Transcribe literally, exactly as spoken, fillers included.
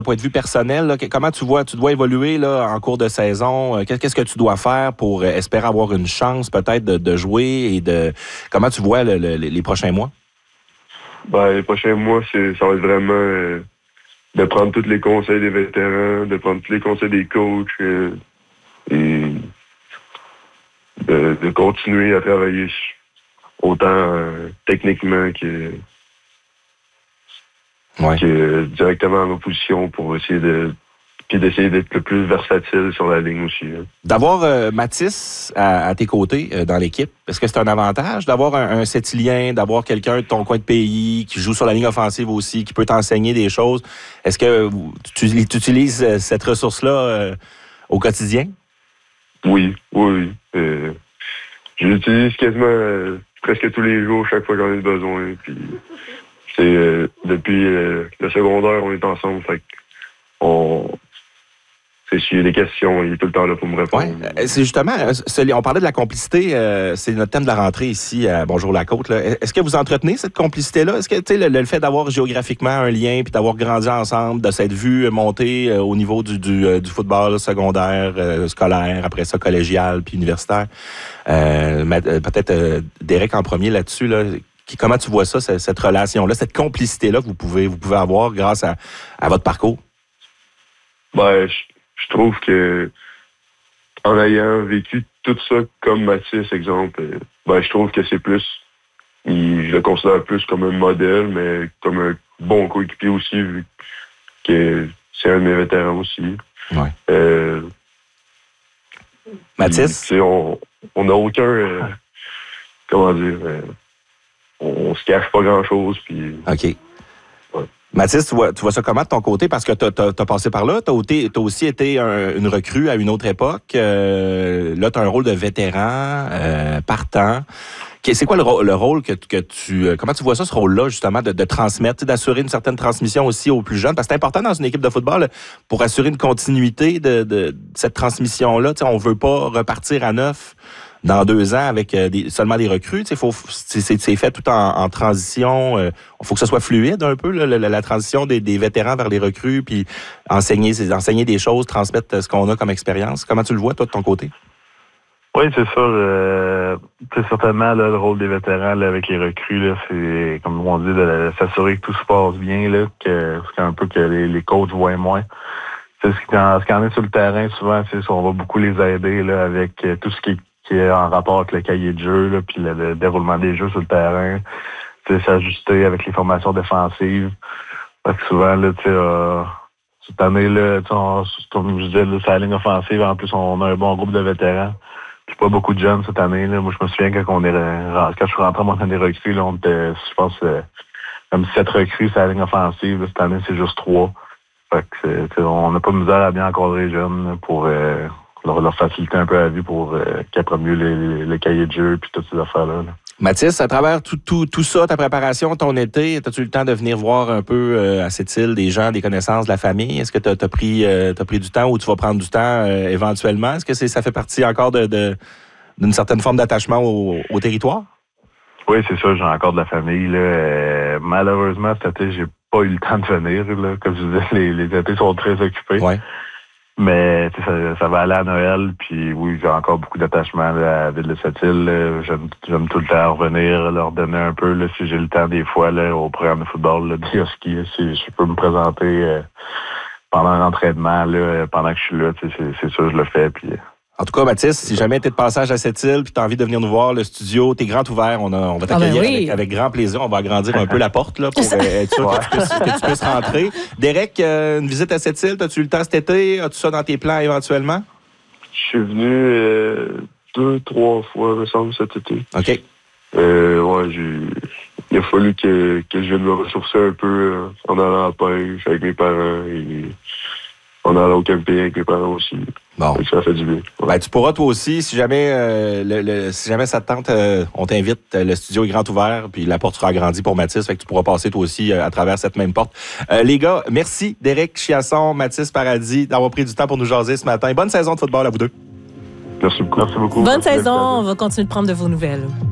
point de vue personnel, là, comment tu vois, tu dois évoluer là, en cours de saison? Qu'est-ce que tu dois faire pour espérer avoir une chance peut-être de, de jouer et de comment tu vois le, le, les prochains mois? Ben, les prochains mois, c'est, ça va être vraiment euh, de prendre tous les conseils des vétérans, de prendre tous les conseils des coachs euh, et de, de continuer à travailler autant euh, techniquement que Ouais. que directement à ma position pour essayer de puis d'essayer d'être le plus versatile sur la ligne aussi. Hein. D'avoir euh, Mathis à, à tes côtés euh, dans l'équipe, est-ce que c'est un avantage d'avoir un, un Sétilien, d'avoir quelqu'un de ton coin de pays qui joue sur la ligne offensive aussi, qui peut t'enseigner des choses? Est-ce que tu, tu utilises euh, cette ressource-là euh, au quotidien? Oui, oui, oui. Euh, je l'utilise quasiment euh, presque tous les jours, chaque fois que j'en ai besoin. Puis c'est euh, depuis euh, le secondaire, on est ensemble, fait on c'est s'il y a des questions, il est tout le temps là pour me répondre. Ouais, c'est justement, on parlait de la complicité, euh, c'est notre thème de la rentrée ici à Bonjour la Côte. Là. Est-ce que vous entretenez cette complicité-là? Est-ce que tu sais, le, le fait d'avoir géographiquement un lien, puis d'avoir grandi ensemble, de s'être vu monter euh, au niveau du, du, euh, du football secondaire, euh, scolaire, après ça collégial, puis universitaire, euh, peut-être euh, Derek en premier là-dessus, là, comment tu vois ça, cette, cette relation-là, cette complicité-là que vous pouvez, vous pouvez avoir grâce à, à votre parcours? Ben, je... Je trouve que en ayant vécu tout ça comme Mathis, exemple, ben je trouve que c'est plus, je le considère plus comme un modèle, mais comme un bon coéquipier aussi, vu que c'est un de mes vétérans aussi. Ouais. Euh, Mathis? On n'a aucun, euh, comment dire, euh, on, on se cache pas grand-chose. Puis, OK. Mathis, tu vois, tu vois ça comment de ton côté? Parce que tu as passé par là. Tu as aussi été un, une recrue à une autre époque. Euh, là, tu as un rôle de vétéran, euh, partant. C'est quoi le, le rôle que, que tu... Comment tu vois ça, ce rôle-là, justement, de, de transmettre, d'assurer une certaine transmission aussi aux plus jeunes? Parce que c'est important dans une équipe de football pour assurer une continuité de, de, de cette transmission-là. T'sais, on veut pas repartir à neuf dans deux ans avec euh, des, seulement des recrues. Faut, c'est, c'est fait tout en, en transition. Il euh, faut que ce soit fluide un peu, là, la, la transition des, des vétérans vers les recrues, puis enseigner, enseigner des choses, transmettre ce qu'on a comme expérience. Comment tu le vois, toi, de ton côté? Oui, c'est sûr. Euh, c'est certainement là, le rôle des vétérans là, avec les recrues, là, c'est, comme on dit, de, de s'assurer que tout se passe bien, là, que c'est un peu que les, les coachs voient moins. C'est ce qui ce qui en est sur le terrain, souvent, c'est on va beaucoup les aider là, avec euh, tout ce qui est qui est en rapport avec le cahier de jeu, là, puis le, le déroulement des jeux sur le terrain, s'ajuster avec les formations défensives. Parce que souvent, là, tu sais, euh, cette année, là, on, comme je disais, c'est la ligne offensive. En plus, on a un bon groupe de vétérans. Puis pas beaucoup de jeunes cette année. Là. Moi, je me souviens quand on est quand je suis rentré à mon année recrue, là, on était, je pense, euh, comme sept recrues sur la ligne offensive. Là. Cette année, c'est juste trois. Fait que on n'a pas de misère à bien encadrer les jeunes là, pour euh, Leur, leur faciliter un peu la vie pour euh, qu'ils apprennent mieux les, les, les cahiers de jeu et toutes ces affaires-là. Là. Mathis, à travers tout, tout, tout ça, ta préparation, ton été, as-tu eu le temps de venir voir un peu euh, à cette île des gens, des connaissances, de la famille? Est-ce que tu as pris, euh, pris du temps ou tu vas prendre du temps euh, éventuellement? Est-ce que c'est, ça fait partie encore de, de, d'une certaine forme d'attachement au, au territoire? Oui, c'est ça. J'ai encore de la famille. Là. Euh, malheureusement, cet été, j'ai pas eu le temps de venir. Là. Comme je disais, les, les étés sont très occupés. Ouais. Mais ça, ça va aller à Noël, puis oui, j'ai encore beaucoup d'attachement à la ville de Sept-Îles. J'aime, j'aime tout le temps revenir, leur donner un peu, là, si j'ai le temps des fois, là, au programme de football là, de Yoski, si je peux me présenter euh, pendant un entraînement, là, pendant que je suis là, c'est, c'est sûr je le fais. Puis, en tout cas, Mathis, si jamais tu es de passage à cette île puis tu as envie de venir nous voir, le studio, t'es grand ouvert. On, a, on va t'accueillir ah ben oui. avec, avec grand plaisir. On va agrandir un peu la porte là, pour euh, être sûr ouais. que, tu puisses, que tu puisses rentrer. Derek, euh, une visite à cette île, as-tu eu le temps cet été? As-tu ça dans tes plans éventuellement? Je suis venu euh, deux, trois fois, me semble, cet été. OK. Euh, ouais, j'ai... Il a fallu que, que je vienne me ressourcer un peu euh, en allant à la pêche avec mes parents et en allant au camping avec mes parents aussi. Bon. Ça fait du bien. Ouais. Ben, tu pourras toi aussi, si jamais euh, le, le, si jamais ça te tente, euh, on t'invite, le studio est grand ouvert, puis la porte sera agrandie pour Mathis, fait que tu pourras passer toi aussi euh, à travers cette même porte. Euh, les gars, merci Derek Chiasson, Mathis Paradis, d'avoir pris du temps pour nous jaser ce matin. Bonne saison de football à vous deux. Merci beaucoup. Merci beaucoup. Bonne saison, on va continuer de prendre de vos nouvelles.